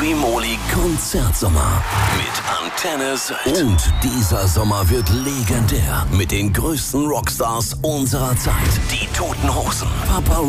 Quimoli Konzertsommer mit Antenne Sylt. Und dieser Sommer wird legendär mit den größten Rockstars unserer Zeit. Die Toten Hosen, Papa